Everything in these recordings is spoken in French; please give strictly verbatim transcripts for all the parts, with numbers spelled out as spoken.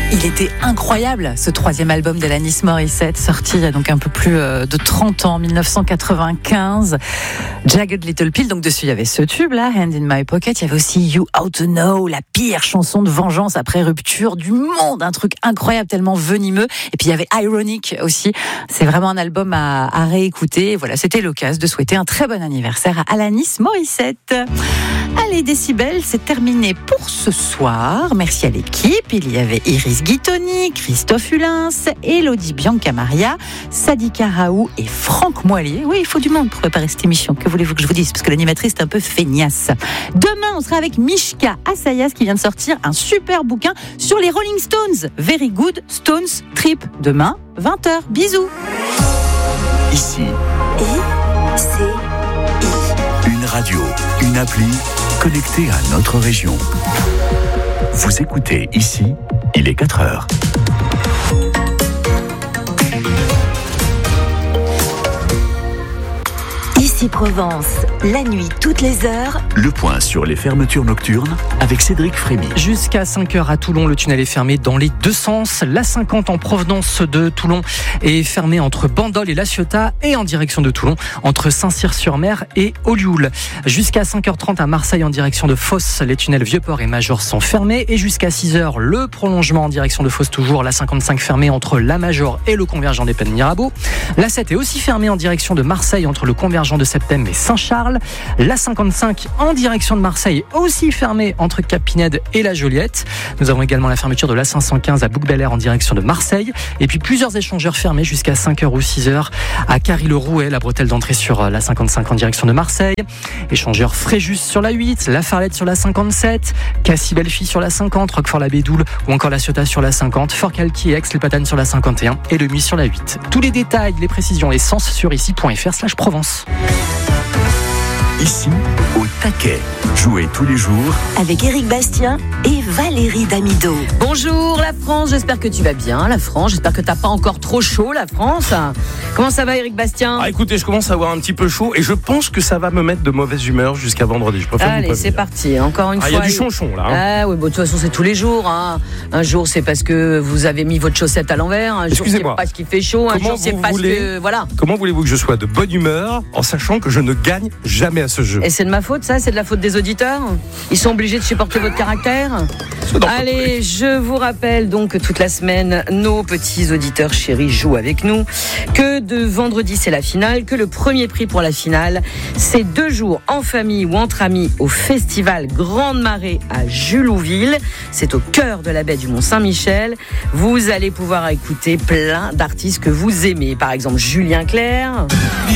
Il était incroyable, ce troisième album d'Alanis Morissette, sorti il y a donc un peu plus de trente ans, dix-neuf cent quatre-vingt-quinze. Jagged Little Pill, donc dessus il y avait ce tube-là, Hand in My Pocket. Il y avait aussi You Ought to Know, la pire chanson de vengeance après rupture du monde. Un truc incroyable, tellement venimeux. Et puis il y avait Ironic aussi. C'est vraiment un album à, à réécouter. Voilà, c'était l'occasion de souhaiter un très bon anniversaire à Alanis Morissette. Allez, Décibel, c'est terminé pour ce soir. Merci à l'équipe. Il y avait Iris Guitoni, Christophe Hulins, Élodie Biancamaria, Sadika Raoult et Franck Moilier. Oui, il faut du monde pour préparer cette émission. Que voulez-vous que je vous dise? Parce que l'animatrice est un peu feignasse. Demain, on sera avec Mishka Assayas qui vient de sortir un super bouquin sur les Rolling Stones. Very Good Stones Trip. Demain, vingt heures. Bisous. Ici. I, C, I. Une radio, une appli connectée à notre région. Vous écoutez Ici, il est quatre heures. Ici Provence, la nuit toutes les heures. Le point sur les fermetures nocturnes avec Cédric Frémy. Jusqu'à cinq heures à Toulon, le tunnel est fermé dans les deux sens. La cinquante en provenance de Toulon est fermée entre Bandol et La Ciotat et en direction de Toulon entre Saint-Cyr-sur-Mer et Olioul. Jusqu'à cinq heures trente à Marseille en direction de Fos, les tunnels Vieux-Port et Major sont fermés. Et jusqu'à six heures, le prolongement en direction de Fos toujours. La cinquante-cinq fermée entre la Major et le convergent des Pennes Mirabeau. La sept est aussi fermée en direction de Marseille entre le convergent de Septem et Saint-Charles. La cinquante-cinq en direction de Marseille aussi fermée entre Cap-Pinède et la Joliette. Nous avons également la fermeture de l'A cinq cent quinze à Bouc-Bel-Air en direction de Marseille. Et puis plusieurs échangeurs fermés jusqu'à cinq heures ou six heures à Carry-le-Rouet, la bretelle d'entrée sur la cinquante-cinq en direction de Marseille. Échangeur Fréjus sur la huit, La Farlette sur la cinquante-sept, Cassis-Bellefille sur la cinquante, Roquefort-la-Bédoule ou encore La Ciotat sur la cinquante, Fort-Calquier et Aix-les-Patanes sur la cinquante et un et Le Muy sur la huit. Tous les détails, les précisions, les sens sur ici.fr slash Provence. Ici, au taquet. Jouez tous les jours Avec Éric Bastien et Valérie Damido. Bonjour la France, j'espère que tu vas bien la France, j'espère que t'as pas encore trop chaud la France. Comment ça va Éric Bastien? Ah écoutez, je commence à avoir un petit peu chaud et je pense que ça va me mettre de mauvaise humeur jusqu'à vendredi. Je préfère Allez, vous c'est parti, encore une ah, fois. Il y a du chonchon là. Hein. Ah oui, bon, de toute façon c'est tous les jours. Hein. Un jour c'est parce que vous avez mis votre chaussette à l'envers, un jour c'est parce qu'il fait chaud, un Comment jour c'est parce voulez... que... Voilà. Comment voulez-vous que je sois de bonne humeur en sachant que je ne gagne jamais à ce jeu? Et c'est de ma faute ça? C'est de la faute des auditeurs? Ils sont obligés de supporter votre caractère? Allez, je vous rappelle donc que toute la semaine, nos petits auditeurs chéris jouent avec nous, que de vendredi c'est la finale, que le premier prix pour la finale, c'est deux jours en famille ou entre amis au festival Grande Marée à Julouville. C'est au cœur de la baie du Mont-Saint-Michel. Vous allez pouvoir écouter plein d'artistes que vous aimez. Par exemple, Julien Clerc.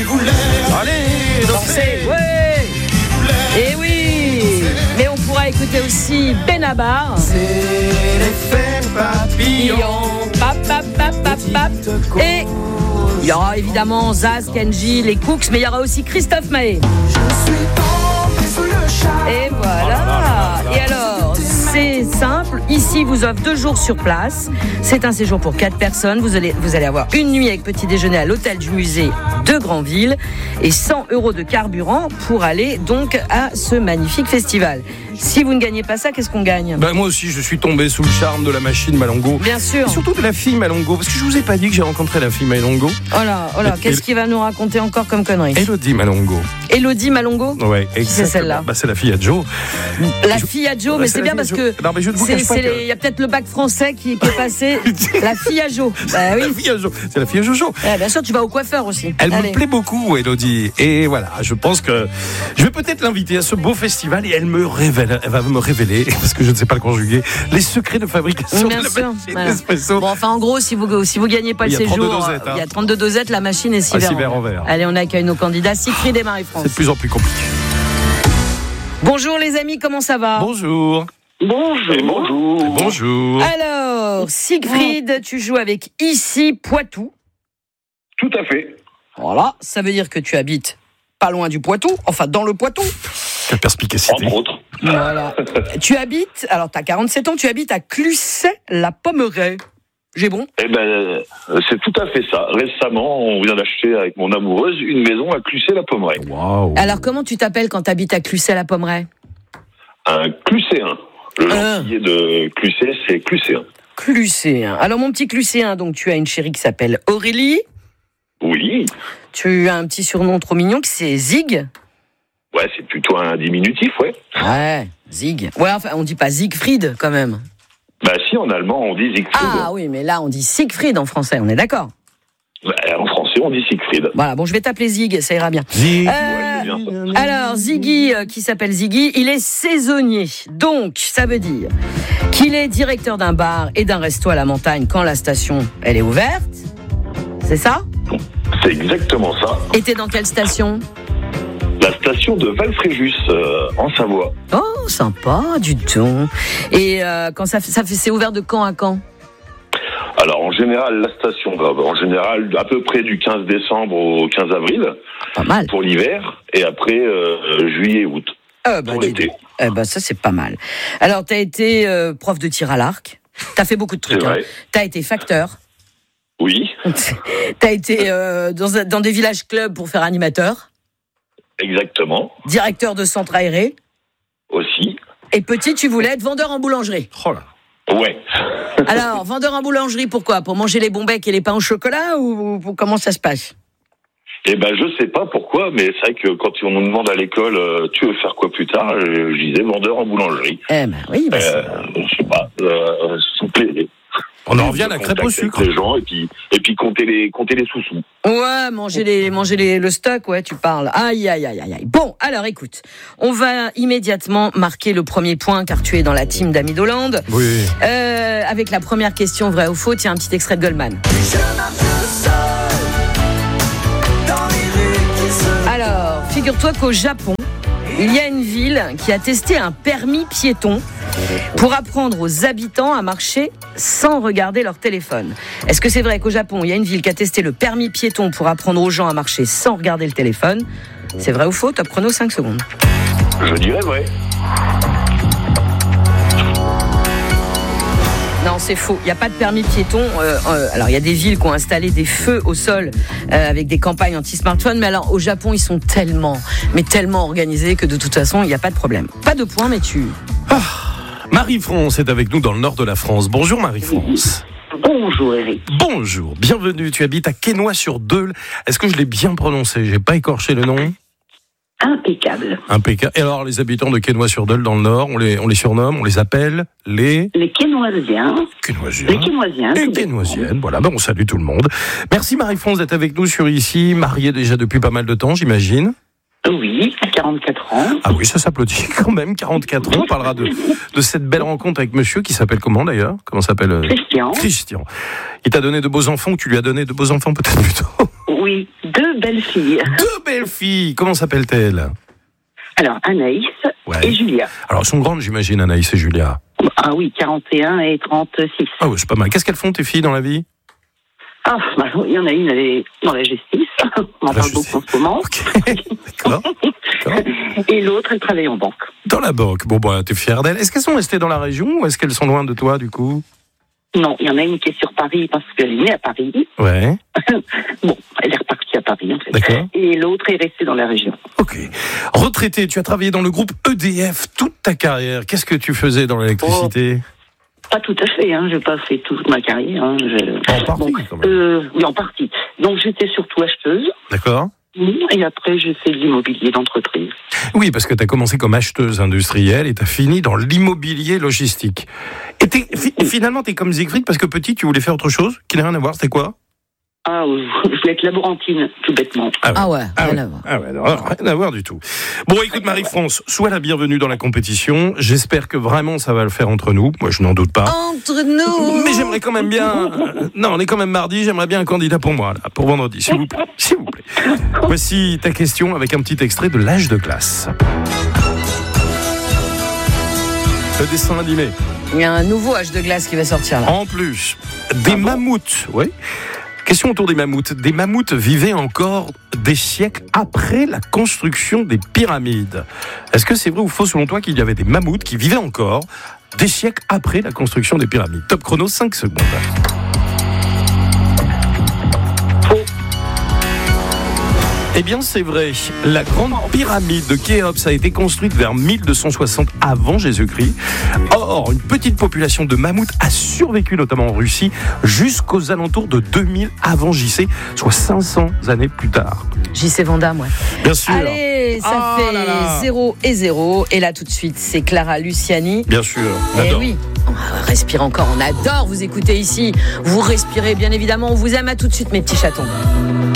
Allez, dansez, ouais. Et oui, mais on pourra écouter aussi Benabar. C'est l'effet papillon. Pap, pap, pap, pap, pap. Et il y aura évidemment Zaz, Kenji, les Cooks, mais il y aura aussi Christophe Maé. Je suis tombé sous le charme. Et voilà. Et alors, c'est simple. Ici, vous offre deux jours sur place. C'est un séjour pour quatre personnes. Vous allez, vous allez avoir une nuit avec petit déjeuner à l'hôtel du musée de Granville et cent euros de carburant pour aller donc à ce magnifique festival. Si vous ne gagnez pas ça, qu'est-ce qu'on gagne? Ben moi aussi, je suis tombé sous le charme de la machine Malongo. Bien sûr. Et surtout de la fille Malongo, parce que je vous ai pas dit que j'ai rencontré la fille Malongo. Oh là, oh là, Et, qu'est-ce qu'il va nous raconter encore comme connerie? Élodie Malongo. Élodie Malongo? Ouais, exactement. C'est celle-là. Bah, c'est la fille à Joe. La fille à Joe, Bah, mais c'est c'est la bien fille à parce Joe. que Non, mais je ne vous c'est, cache pas c'est que- les- il y a peut-être le bac français qui, qui est passé. La fille à Joe. Bah oui. La fille à Joe. C'est la fille à Jojo. Eh, bien sûr, tu vas au coiffeur aussi. Elle Allez. me plaît beaucoup, Élodie. Et voilà, je pense que je vais peut-être l'inviter à ce beau festival et elle me révèle, elle va me révéler, parce que je ne sais pas le conjuguer, les secrets de fabrication Bien de la sûr. machine Voilà. d'espresso. Bon, enfin, en gros, si vous si vous gagnez pas Il le y a trente-deux séjour, dosettes, hein. il y a trente-deux dosettes, la machine est six Ah, verres six verres en verre. Allez, on accueille nos candidats. Siegfried et Marie-France. C'est de plus en plus compliqué. Bonjour les amis, comment ça va? Bonjour. Bonjour. Et bonjour. Et bonjour. Alors, Siegfried, tu joues avec Ici Poitou. Tout à fait. Voilà, ça veut dire que tu habites pas loin du Poitou, enfin dans le Poitou. Quelle perspicacité. Entre autres. Voilà. Tu habites, alors tu as quarante-sept ans, tu habites à Clusset-la-Pommeraye. J'ai bon? Eh ben, euh, c'est tout à fait ça. Récemment, on vient d'acheter avec mon amoureuse une maison à Clusset-la-Pommeraye. Waouh. Alors comment tu t'appelles quand tu habites à Clusset-la-Pommeraye? Un Clusséen. Le Ah. gentillet de Clusset, c'est Clusséen. Clucéen. Alors mon petit Clucéen, donc tu as une chérie qui s'appelle Aurélie. Oui. Tu as un petit surnom trop mignon qui c'est Zig. Ouais, c'est plutôt un diminutif, ouais. Ouais, Zig. Ouais, enfin on dit pas Siegfried quand même. Bah si, en allemand on dit Siegfried. Ah oui, mais là on dit Siegfried en français, on est d'accord. Bah, en français on dit Siegfried. Voilà, bon je vais t'appeler Zig, ça ira bien. Zig. Euh, Ouais, c'est bien ça. alors Ziggy, euh, qui s'appelle Ziggy, il est saisonnier. Donc ça veut dire qu'il est directeur d'un bar et d'un resto à la montagne quand la station elle est ouverte. C'est ça? C'est exactement ça. Et t'es dans quelle station? La station de Valfréjus, euh, en Savoie. Oh, sympa, du tout. Et euh, quand ça, fait- ça fait, c'est ouvert de quand à quand? Alors en général, la station va en général à peu près du quinze décembre au quinze avril Pas mal. pour l'hiver et après euh, juillet août Euh, bah, pour dis l'été. donc. Eh ben, ça, c'est pas mal. Alors, t'as été euh, prof de tir à l'arc. T'as fait beaucoup de trucs. C'est Hein. vrai. T'as été facteur. Oui, T'as été euh, dans, un- dans des villages clubs pour faire animateur. exactement. Directeur de centre aéré. Aussi. Et petit, tu voulais être vendeur en boulangerie. Oh là. Ouais. Alors, vendeur en boulangerie, pourquoi? Pour manger les bons becs et les pains au chocolat ou ou comment ça se passe? Eh ben je sais pas pourquoi, mais c'est vrai que quand on nous demande à l'école, euh, tu veux faire quoi plus tard, euh, je disais vendeur en boulangerie. Eh ben oui, bah, c'est- Euh, je sais pas. Euh, ça me plaisait. On en revient à la crêpe au Contact avec sucre. les gens et puis et puis compter les compter les sous-sous. Ouais, manger les, manger les, le stock, ouais, tu parles. Aïe, aïe, aïe, aïe, aïe. Bon, alors écoute, on va immédiatement marquer le premier point car tu es dans la team d'Ami d'Hollande. Oui. Euh, avec la première question, vrai ou faux, tiens, un petit extrait de Goldman. Alors, figure-toi qu'au Japon, il y a une ville qui a testé un permis piéton pour apprendre aux habitants à marcher sans regarder leur téléphone. Est-ce que c'est vrai qu'au Japon, il y a une ville qui a testé le permis piéton pour apprendre aux gens à marcher sans regarder le téléphone? C'est vrai ou faux? Top chrono, cinq secondes. Je dirais vrai. Non, c'est faux. Il n'y a pas de permis piéton. Euh, euh, alors, il y a des villes qui ont installé des feux au sol euh, avec des campagnes anti-smartphone. Mais alors, au Japon, ils sont tellement, mais tellement organisés que de toute façon, il n'y a pas de problème. Pas de point, mais tu... Marie-France est avec nous dans le nord de la France. Bonjour Marie-France. Bonjour Eric. Bonjour, bienvenue. Tu habites à Quesnoy-sur-Deûle. Est-ce que je l'ai bien prononcé? J'ai pas écorché le nom? Impeccable. Impeccable. Et alors, les habitants de Quesnoy-sur-Deûle dans le nord, on les, on les surnomme, on les appelle les Les Quesnoisiens. Quesnoisiens. Les Quesnoisiens. Et tout Quesnoisiennes. Voilà, ben on salue tout le monde. Merci Marie-France d'être avec nous sur ici, mariée déjà depuis pas mal de temps, j'imagine. Oui, à quarante-quatre ans. Ah oui, ça s'applaudit quand même, quarante-quatre ans. On parlera de, de cette belle rencontre avec monsieur qui s'appelle comment d'ailleurs? Comment s'appelle euh, Christian. Christian. Il t'a donné de beaux enfants ou tu lui as donné de beaux enfants peut-être plutôt? Oui, deux belles filles. Deux belles filles. Comment s'appellent-elles? Alors, Anaïs Ouais. et Julia. Alors, elles sont grandes, j'imagine, Anaïs et Julia. Ah oui, quarante et un et trente-six. Ah ouais, c'est pas mal. Qu'est-ce qu'elles font, tes filles, dans la vie? Ah, bah, il y en a une, elle est dans la justice. On en La parle justice. beaucoup en ce moment. Ok, d'accord. D'accord. Et l'autre, elle travaille en banque. Dans la banque. Bon, bah, t'es fière d'elles. Est-ce qu'elles sont restées dans la région ou est-ce qu'elles sont loin de toi, du coup? Non, il y en a une qui est sur Paris parce qu'elle est née à Paris. Ouais, Bon, elle est repartie à Paris, en fait. d'accord. Et l'autre est restée dans la région. Ok. Retraité, tu as travaillé dans le groupe E D F toute ta carrière. Qu'est-ce que tu faisais dans l'électricité? Pas tout à fait, hein. J'ai pas fait toute ma carrière. Hein. Je... En partie, Bon, quand même. euh, oui, en partie. Donc j'étais surtout acheteuse. D'accord. Et après, j'ai fait de l'immobilier d'entreprise. Oui, parce que tu as commencé comme acheteuse industrielle et tu as fini dans l'immobilier logistique. Et t'es, fi- finalement, tu es comme Siegfried parce que petit, tu voulais faire autre chose qui n'a rien à voir. C'était quoi? Ah, euh, je voulais être laborantine, tout bêtement. Ah ouais, Ah rien ouais. à voir. Ah ouais, non, rien à voir du tout. Bon, écoute Marie-France, sois la bienvenue dans la compétition. J'espère que vraiment ça va le faire entre nous. Moi, je n'en doute pas. Entre nous. Mais j'aimerais quand même bien... euh, Non, on est quand même mardi, j'aimerais bien un candidat pour moi, là, pour vendredi, s'il vous plaît. S'il vous plaît. Voici ta question avec un petit extrait de l'âge de classe. Le dessin animé. Il y a un nouveau H de glace qui va sortir là. En plus, des mammouths, oui. Question autour des mammouths. Des mammouths vivaient encore des siècles après la construction des pyramides. Est-ce que c'est vrai ou faux selon toi qu'il y avait des mammouths qui vivaient encore des siècles après la construction des pyramides? Top chrono, cinq secondes. Eh bien, c'est vrai. La grande pyramide de Khéops a été construite vers mille deux cent soixante avant Jésus-Christ. Or, une petite population de mammouths a survécu, notamment en Russie, jusqu'aux alentours de deux mille avant J C, soit cinq cents années plus tard. J C Vandame, ouais. Bien sûr. Allez, ça oh fait là là. zéro et zéro. Et là, tout de suite, c'est Clara Luciani. Bien sûr. Eh oui, on va respirer encore. On adore vous écouter ici. Vous respirez, bien évidemment. On vous aime. À tout de suite, mes petits chatons.